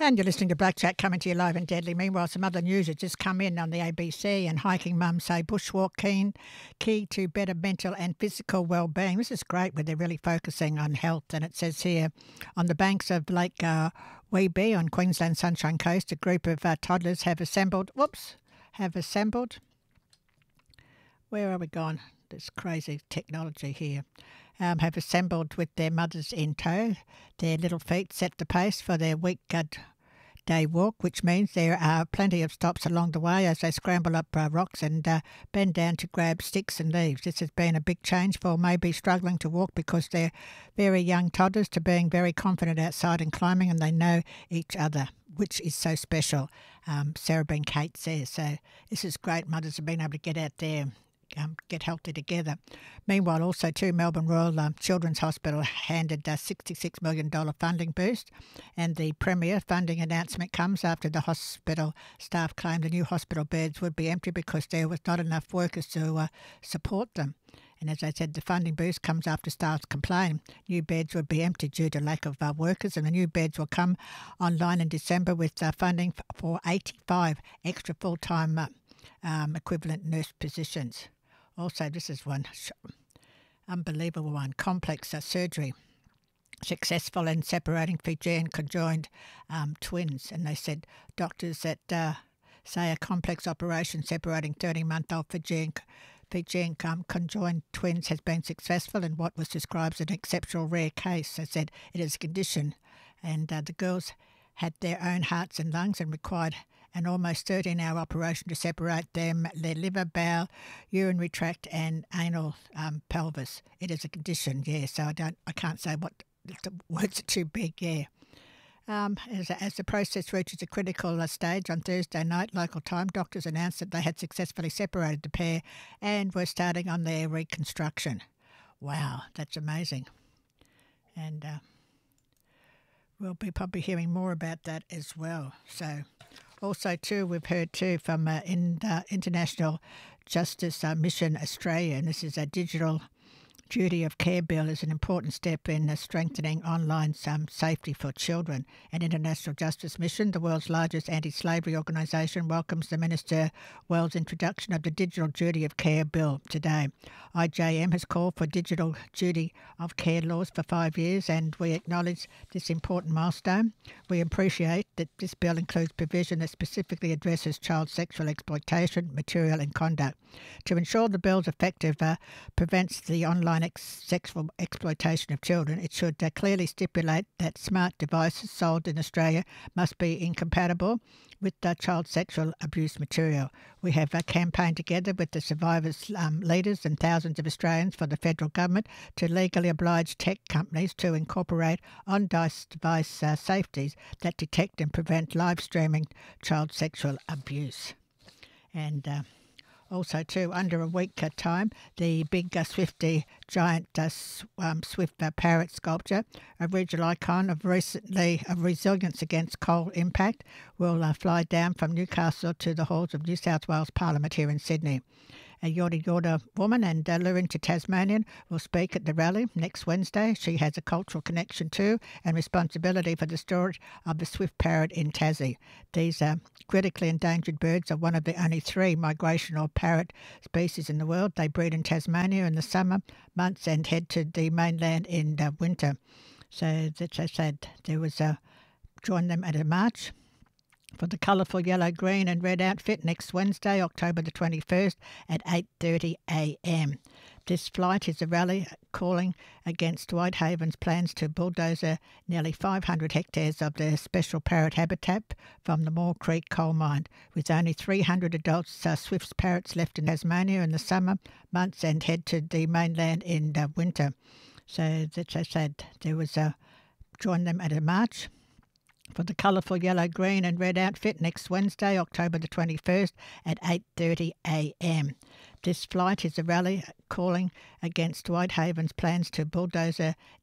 And you're listening to Black Chat coming to you live and deadly. Meanwhile, some other news has just come in on the ABC, and hiking mums say bushwalk key to better mental and physical well-being. This is great where they're really focusing on health. And it says here, on the banks of Lake Weeby on Queensland's Sunshine Coast, a group of toddlers have assembled. Where are we gone? This crazy technology here. Have assembled with their mothers in tow. Their little feet set the pace for their week-day walk, which means there are plenty of stops along the way as they scramble up rocks and bend down to grab sticks and leaves. This has been a big change for maybe struggling to walk because they're very young toddlers to being very confident outside and climbing, and they know each other, which is so special, Sarah Ben Kate says. So this is great. Mothers have been able to get out there, get healthy together. Meanwhile, also too, Melbourne Royal Children's Hospital handed a $66 million funding boost, and the premier funding announcement comes after the hospital staff claimed the new hospital beds would be empty because there was not enough workers to support them. And as I said, the funding boost comes after staff complained new beds would be empty due to lack of workers, and the new beds will come online in December with funding for 85 extra full-time equivalent nurse positions. Also, this is one unbelievable one. Complex surgery successful in separating Fijian conjoined twins. And they said doctors that say a complex operation separating 30-month-old Fijian conjoined twins has been successful in what was described as an exceptional rare case. They said it is a condition, and the girls had their own hearts and lungs and required an almost 13-hour operation to separate their liver, bowel, urinary tract and anal pelvis. It is a condition, yeah, so I can't say what the words are too big, yeah. As the process reaches a critical stage on Thursday night, local time, doctors announced that they had successfully separated the pair and were starting on their reconstruction. Wow, that's amazing. And we'll be probably hearing more about that as well. So, also too, we've heard too from International Justice Mission Australia, and this is a digital duty of care bill is an important step in strengthening online safety for children. And International Justice Mission, the world's largest anti-slavery organisation, welcomes the Minister Wells' introduction of the Digital Duty of Care Bill today. IJM has called for digital duty of care laws for 5 years, and we acknowledge this important milestone. We appreciate that this bill includes provision that specifically addresses child sexual exploitation, material and conduct. To ensure the bill's effective prevents the online sexual exploitation of children, it should clearly stipulate that smart devices sold in Australia must be incompatible with child sexual abuse material. We have campaigned together with the survivors' leaders and thousands of Australians for the federal government to legally oblige tech companies to incorporate on-device safeties that detect and prevent live streaming child sexual abuse. And also, too, under a week time, the big Swifty giant swift parrot sculpture, a regional icon of resilience against coal impact, will fly down from Newcastle to the halls of New South Wales Parliament here in Sydney. A Yorta Yorta woman and Lurinta Tasmanian will speak at the rally next Wednesday. She has a cultural connection to and responsibility for the storage of the swift parrot in Tassie. These critically endangered birds are one of the only 3 migrational parrot species in the world. They breed in Tasmania in the summer months and head to the mainland in winter. So that's, I said, there was join them at a march for the colourful yellow, green and red outfit next Wednesday, October the 21st at 8:30 a.m. This flight is a rally calling against Whitehaven's plans to bulldoze nearly 500 hectares of their special parrot habitat from the Moore Creek coal mine, with only 300 adult Swift's parrots left in Tasmania in the summer months and head to the mainland in winter. So that's, I said, there was join them at a march for the colourful yellow, green and red outfit next Wednesday, October the 21st at 8:30 a.m. This flight is a rally calling against Whitehaven's plans to bulldoze